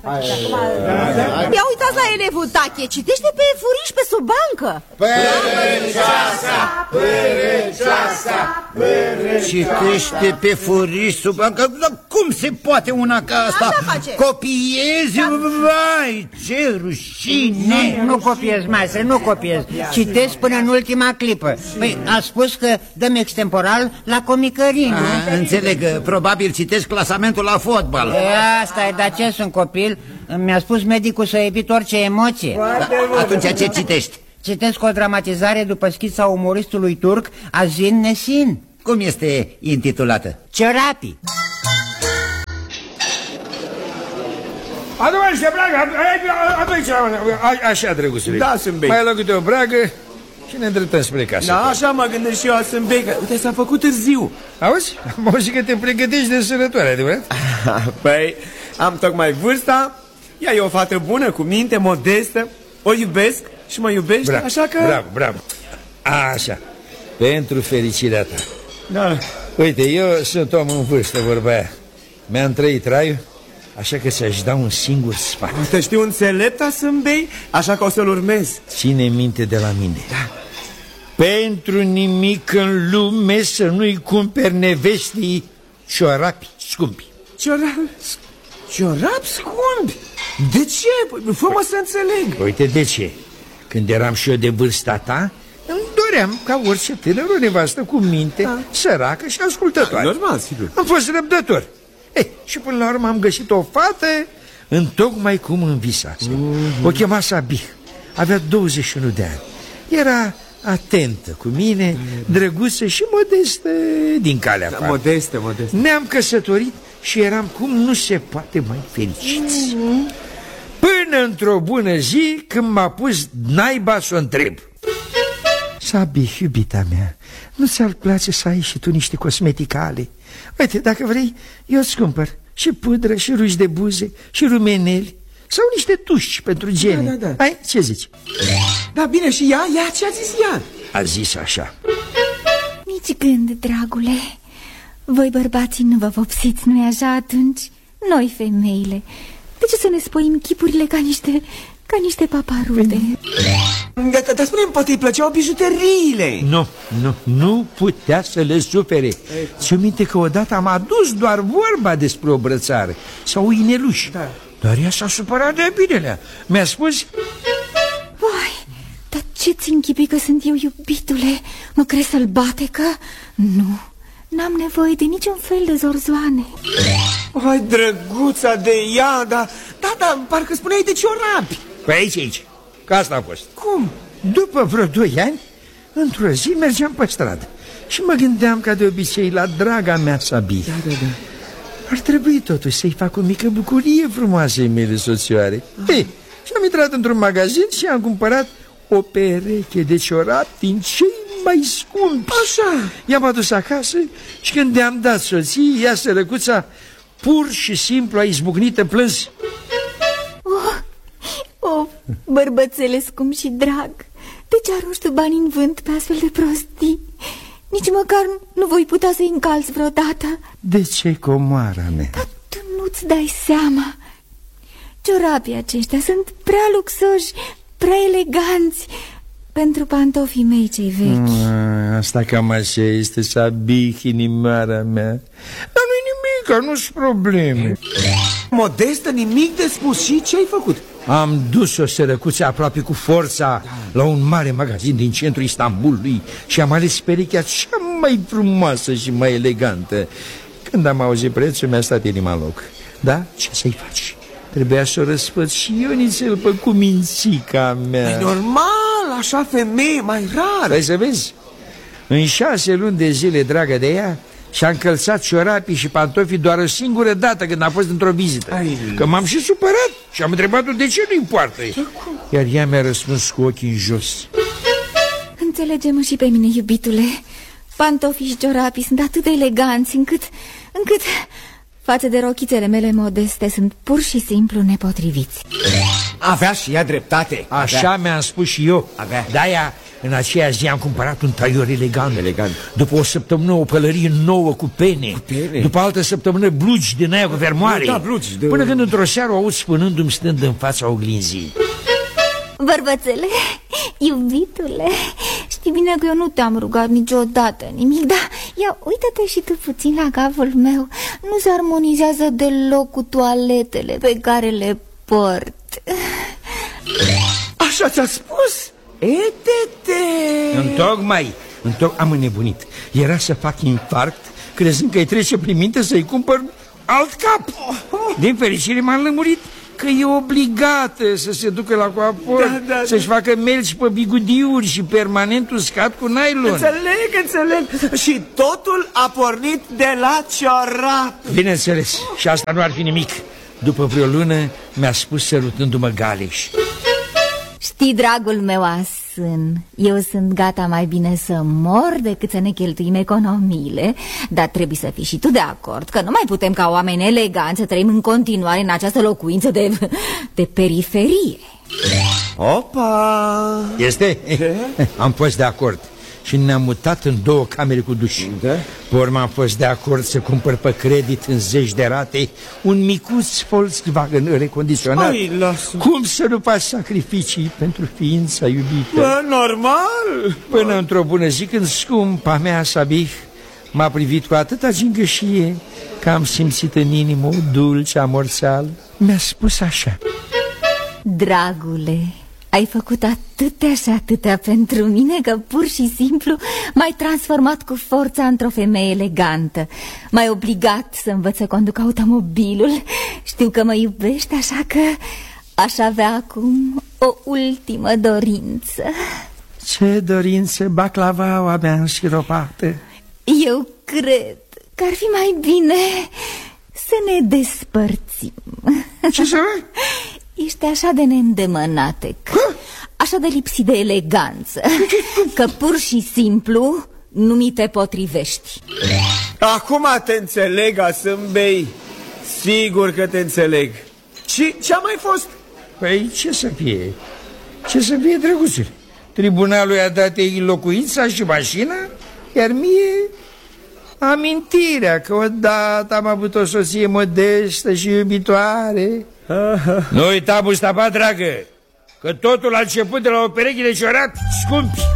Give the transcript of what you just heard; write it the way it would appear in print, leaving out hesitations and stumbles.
Ia uitați la elevul Tache, citește pe furiș pe sub bancă. Citește pe furiș sub bancă? Cum se poate una ca asta? Copiezi? Vai, ce rușine! Nu copiez, maestre, nu copiez. Citesc până în ultima clipă. Păi, a spus că dăm extemporal la comicării. Înțeleg, probabil citesc clasamentul la fotbal. Asta e, dar ce sunt copil? Mi-a spus medicul să evit orice emoție. Atunci ce citești? Citesc o dramatizare după schița umoristului turc Azin Nesin. Cum este intitulată? Ciorapii. Adu-mă niște bragă, așa, drăguțule. Da, Sâmbei. Mai luăm câte o bragă și ne îndreptăm spre casă. Da, așa mă gândesc și eu, Sâmbei, că uite, s-a făcut târziu. Auzi? Am auzit că te pregătești de sărătoare, adevărat? Păi, am tocmai vârsta, ea e o fată bună, cu minte, modestă, o iubesc și mă iubește, bravo, așa că... Bravo, bravo. Așa, pentru fericirea ta. Da. Uite, eu sunt om în vârstă, vorba aia. Mi-am trăit traiul, așa că ți-aș da un singur sfat. Te știu înțelepta, Sâmbei, așa că o să-l urmez. Ține minte de la mine. Da. Pentru nimic în lume să nu-i cumperi nevestii ciorapi scumpi. Ciorapi scumpi? De ce? Fă-mă să înțeleg. Uite de ce. Când eram și eu de vârsta ta, îmi doream ca orice tânăr o nevastă cu minte, săracă și ascultătoare. Normal, sigur. Am fost răbdător. Și până la urmă am găsit o fată întocmai cum îmi visase. O chema Sabih. Avea 21 de ani. Era atentă cu mine, drăguță și modestă din calea afară. Modestă. Ne-am căsătorit și eram cum nu se poate mai fericiți. Până într-o bună zi, când m-a pus naiba să o întreb: Sabih, iubita mea, nu ți-ar place să ai și tu niște cosmeticale? Uite, dacă vrei, eu îți cumpăr și pudră, și ruși de buze, și rumeneli, sau niște tuși pentru gene. Da. Hai, ce zici? Da, bine, și ea ce a zis ea? A zis așa: nici gând, dragule. Voi bărbații nu vă vopsiți, nu-i așa atunci? Noi, femeile, de ce să ne spoim chipurile ca niște paparude? Dar spune-mi, poate îi plăceau bijuteriile. Nu putea să le supere. Ți-o minte că odată am adus doar vorba despre o brățară sau ineluși. Da. Dar ea s-a supărat de binelea. Mi-a spus: vai, dar ce-ți închipui că sunt eu, iubitule? Nu crezi sălbatecă? Nu, n-am nevoie de niciun fel de zorzoane. Hai, drăguța de ea, da, parcă spuneai de ciorapi. Păi aici, că asta a fost. Cum? După vreo 2 ani, într-o zi mergeam pe stradă și mă gândeam ca de obicei la draga mea Sabih. Da. Ar trebui totuși să-i fac o mică bucurie frumoasei mele soțioare. Și am intrat într-un magazin și am cumpărat o pereche de ciorapi din cei mai scumpi. Așa. I-am adus acasă și când i-am dat soției, ea, sărăcuța, pur și simplu a izbucnit în plâns. Bărbățele scump și drag, de ce arunci tu bani în vânt pe astfel de prostii? Nici măcar nu voi putea să-i încalți vreodată. De ce, comoara mea? Dar tu nu-ți dai seama. Ciorapii aceștia sunt prea luxoși, prea eleganți pentru pantofii mei cei vechi. Asta cam așa este, Sabih, inimioara mea. Dar nu-i nimic, nu-s probleme. Modestă, nimic de spus. Și ce ai făcut? Am dus-o, sărăcuță, aproape cu forța la un mare magazin din centrul Istanbulului și am ales perechea cea mai frumoasă și mai elegantă. Când am auzit prețul, mi-a stat inima în loc. Da? Ce să-i faci? Trebuia să o răspăt și eu nițel pe cumințica mea. E normal, așa femeie, mai rar. Vrei să vezi? În 6 luni de zile, dragă de ea, și-a încălțat ciorapii și pantofii doar o singură dată când a fost într-o vizită. Că m-am și supărat și am întrebat-o de ce nu-i poartă. Iar ea mi-a răspuns cu ochii în jos: înțelege-mă și pe mine, iubitule. Pantofii și ciorapii sunt atât de eleganți încât față de rochițele mele modeste sunt pur și simplu nepotriviți. Avea și ea dreptate. Așa mi-am spus și eu. De-aia În aceea zi am cumpărat un taior elegant. După o săptămână o pălărie nouă cu pene. După altă săptămână blugi din aia cu vermoare. Până când într-o seară o aud spunându-mi stând în fața oglinzii: bărbățele, iubitule, știi bine că eu nu te-am rugat niciodată nimic, dar ia, uită-te și tu puțin la capul meu. Nu se armonizează deloc cu toaletele pe care le port. Așa ți-a spus? Întocmai am înnebunit. Era să fac infarct crezând că îi trece prin minte să-i cumpăr alt cap. Din fericire m-am lămurit că e obligată să se ducă la coapor, să-și facă melci pe bigudiuri și permanent uscat cu nylon. Înțeleg. Și totul a pornit de la ciorap. Bineînțeles, și asta nu ar fi nimic. După vreo lună mi-a spus sărutându-mă galeș: știi, dragul meu asân, eu sunt gata mai bine să mor decât să ne cheltuim economiile, dar trebuie să fii și tu de acord că nu mai putem ca oameni eleganți să trăim în continuare în această locuință de periferie. Opa! Este? Am fost de acord și ne-am mutat în 2 camere cu duș. Pe urmă am fost de acord să cumpăr pe credit în 10 de rate un micuț Volkswagen recondiționat. Cum să nu faci sacrificii pentru ființa iubită? Normal. Până într-o bună zi, când scumpa mea Sabih m-a privit cu atâta gingășie că am simțit în inimă o dulce amorțeală. Mi-a spus așa: dragule, ai făcut atâtea și atâtea pentru mine că pur și simplu m-ai transformat cu forța într-o femeie elegantă. M-ai obligat să învăț să conduc automobilul. Știu că mă iubești, așa că aș avea acum o ultimă dorință. Ce dorință, baclavaua mea însiropată? Eu cred că ar fi mai bine să ne despărțim. Ce să vei? Ești așa de neîndemânate, așa de lipsit de eleganță, că pur și simplu nu mi te potrivești. Acum te înțeleg, Asâmbei. Sigur că te înțeleg. Și ce-a mai fost? Păi ce să fie? Ce să fie, drăguțule? Tribunalul i-a dat ei locuința și mașina, iar mie amintirea că odată am avut o soție modestă și iubitoare. Nu uita, Mustafa, dragă, că totul a început de la o pereche de ciorap scumpi.